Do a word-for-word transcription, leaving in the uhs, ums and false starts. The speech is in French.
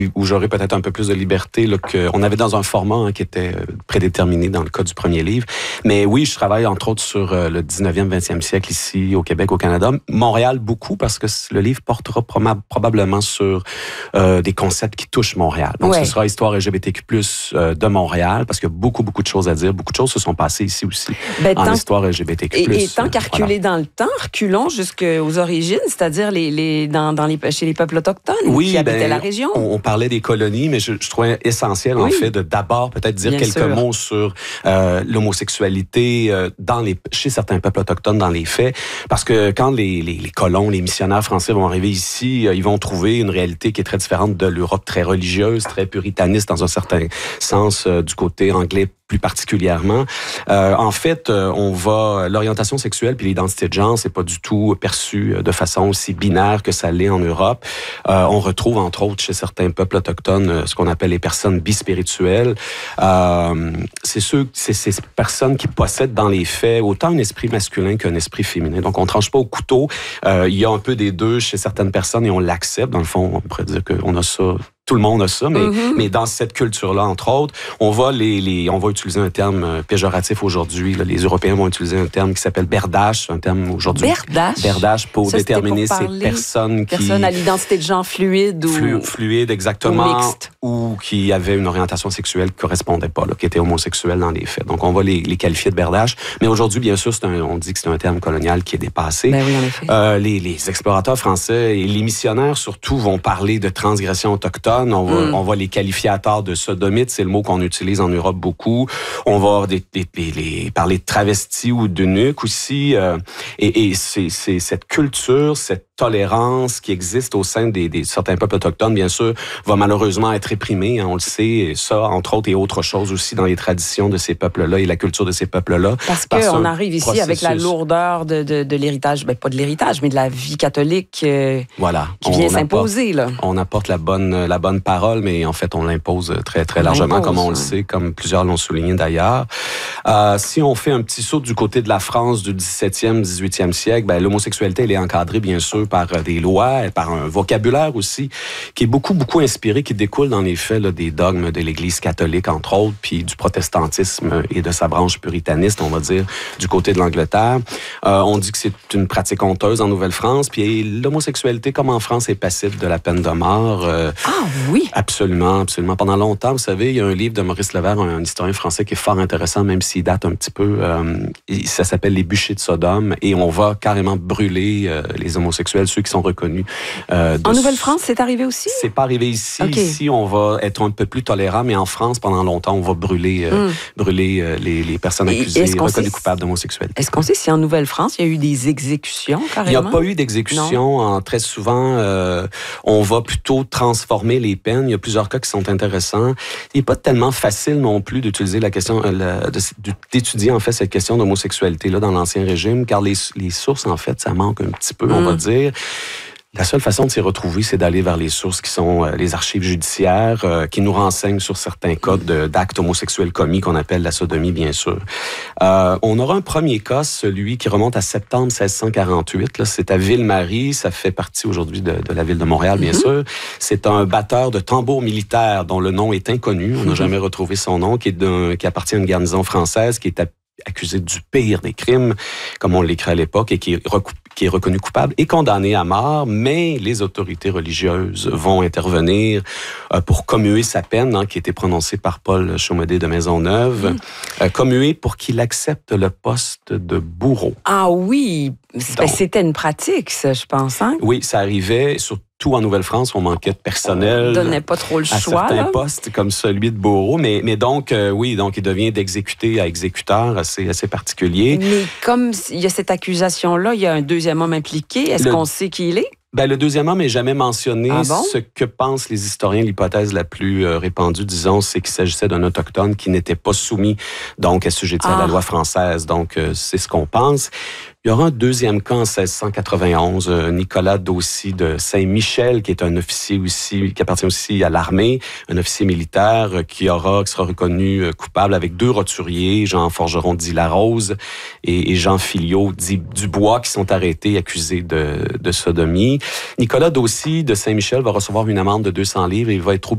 où j'aurais peut-être un peu plus de liberté là, qu'on avait dans un format hein, qui était prédéterminé dans le cas du premier livre. Mais oui, je travaille entre autres sur euh, le dix-neuvième, vingtième siècle ici au Québec, au Canada. Montréal, beaucoup, parce que le livre portera proba- probablement sur euh, des concepts qui touchent Montréal. Donc, ouais. ce sera Histoire L G B T Q plus, euh, de Montréal, parce qu'il y a beaucoup, beaucoup de choses à dire. Beaucoup de choses se sont passées ici aussi, ben, en tant... Histoire L G B T Q plus. Et, et tant qu'à reculer voilà. dans le temps, reculons jusqu'aux origines, c'est-à-dire les, les, dans, dans les, chez les peuples autochtones oui, qui habitaient ben, la région. On, on parlait des colonies, mais je, je trouvais essentiel, oui. en fait, de d'abord peut-être dire Bien quelques sûr. mots sur euh, l'homosexualité euh, dans les, chez certains peuples autochtones dans les faits. Parce que quand les, les, les colons, les missionnaires français vont arriver ici, euh, ils vont trouver une réalité qui est très différente de l'Europe très religieuse, très puritaniste dans un certain sens, euh, du côté anglais plus particulièrement. Euh, en fait, euh, on va l'orientation sexuelle puis l'identité de genre, c'est pas du tout perçu de façon aussi binaire que ça l'est en Europe. Euh, on retrouve entre autres chez certains peuples autochtones ce qu'on appelle les personnes bispirituelles. Euh, c'est ceux, c'est ces personnes qui possèdent dans les faits autant un esprit masculin qu'un esprit féminin. Donc on tranche pas au couteau. Euh, il y a un peu des deux chez certaines personnes et on l'accepte. Dans le fond, on pourrait dire qu'on a ça. Tout le monde a ça, mais, mm-hmm. mais dans cette culture-là, entre autres, on va les, les, on va utiliser un terme péjoratif aujourd'hui. Là, les Européens vont utiliser un terme qui s'appelle berdache, un terme aujourd'hui. Berdache. Berdache pour ça, déterminer pour ces personnes qui. Personnes à l'identité de genre fluide ou. Flu, fluide, exactement. Ou mixte. Ou qui avaient une orientation sexuelle qui correspondait pas, là, qui étaient homosexuels dans les faits. Donc on va les, les qualifier de berdache. Mais aujourd'hui, bien sûr, c'est un, on dit que c'est un terme colonial qui est dépassé. Ben oui, en effet. Euh, les, les explorateurs français et les missionnaires surtout vont parler de transgression autochtone. On va, mm. on va les qualifier à tort de sodomite, c'est le mot qu'on utilise en Europe beaucoup. On va des, des, des, les, parler de travesti ou d'eunuque aussi. Euh, et et c'est, c'est cette culture, cette tolérance qui existe au sein des, des certains peuples autochtones, bien sûr, va malheureusement être réprimée. Hein, on le sait, et ça, entre autres, et autre chose aussi dans les traditions de ces peuples-là et la culture de ces peuples-là. Parce qu'on arrive ici processus. avec la lourdeur de, de, de l'héritage, ben pas de l'héritage, mais de la vie catholique euh, voilà. qui vient on s'imposer. Apporte, là. On apporte la bonne, la bonne parole, mais en fait, on l'impose très, très on largement, impose, comme on hein. le sait, comme plusieurs l'ont souligné d'ailleurs. Euh, si on fait un petit saut du côté de la France du dix-septième, dix-huitième siècle, ben, l'homosexualité, elle est encadrée, bien sûr, par des lois, par un vocabulaire aussi, qui est beaucoup, beaucoup inspiré, qui découle dans les faits là, des dogmes de l'Église catholique, entre autres, puis du protestantisme et de sa branche puritaniste, on va dire, du côté de l'Angleterre. Euh, on dit que c'est une pratique honteuse en Nouvelle-France, puis l'homosexualité, comme en France, est passible de la peine de mort. Euh, ah oui? Absolument, absolument. Pendant longtemps, vous savez, il y a un livre de Maurice Levert, un, un historien français qui est fort intéressant, même s'il date un petit peu. Euh, ça s'appelle Les bûchers de Sodome, et on va carrément brûler euh, les homosexuels, ceux qui sont reconnus. Euh, en Nouvelle-France, c'est arrivé aussi? C'est pas arrivé ici. Okay. Ici, on va être un peu plus tolérant, mais en France, pendant longtemps, on va brûler, euh, mm. brûler euh, les, les personnes accusées, reconnues sait, coupables d'homosexualité. Est-ce qu'on sait si en Nouvelle-France, il y a eu des exécutions, carrément? Il n'y a pas eu d'exécution. En, très souvent, euh, on va plutôt transformer les peines. Il y a plusieurs cas qui sont intéressants. Il n'est pas tellement facile non plus d'utiliser la question, euh, la, de, d'étudier en fait cette question d'homosexualité-là dans l'Ancien Régime, car les, les sources, en fait, ça manque un petit peu, mm. on va dire. La seule façon de s'y retrouver, c'est d'aller vers les sources qui sont euh, les archives judiciaires, euh, qui nous renseignent sur certains cas de, d'actes homosexuels commis, qu'on appelle la sodomie, bien sûr. Euh, on aura un premier cas, celui qui remonte à septembre seize cent quarante-huit. Là, c'est à Ville-Marie, ça fait partie aujourd'hui de, de la ville de Montréal, bien mm-hmm. sûr. C'est un batteur de tambours militaires dont le nom est inconnu. On n'a mm-hmm. jamais retrouvé son nom, qui, est d'un, qui appartient à une garnison française, qui est à accusé du pire des crimes, comme on l'écrit à l'époque, et qui est, recou- qui est reconnu coupable et condamné à mort, mais les autorités religieuses vont intervenir euh, pour commuer sa peine, hein, qui a été prononcée par Paul Chaumedet de Maisonneuve, mmh. euh, commuer pour qu'il accepte le poste de bourreau. Ah oui, Donc, c'était une pratique, ça, je pense. Hein? Oui, ça arrivait, surtout Tout en Nouvelle-France, on manquait de personnel. On donnait pas trop le à choix. À certains là. postes comme celui de bourreau. Mais, mais donc, euh, oui, donc il devient d'exécuté à exécuteur assez, assez particulier. Mais comme il y a cette accusation-là, il y a un deuxième homme impliqué. Est-ce le... qu'on sait qui il est? Ben, le deuxième homme n'est jamais mentionné. Ah bon? Ce que pensent les historiens, l'hypothèse la plus euh, répandue, disons, c'est qu'il s'agissait d'un autochtone qui n'était pas soumis, donc, assujetti ah. à la loi française. Donc, euh, c'est ce qu'on pense. Il y aura un deuxième cas en seize cent quatre-vingt-onze, euh, Nicolas Daucy de Saint-Michel, qui est un officier aussi, qui appartient aussi à l'armée, un officier militaire euh, qui aura, qui sera reconnu euh, coupable avec deux roturiers, Jean Forgeron dit Larose et, et Jean Filliot dit Dubois, qui sont arrêtés, accusés de, de sodomie. Nicolas Daucy de Saint-Michel va recevoir une amende de deux cents livres et il va être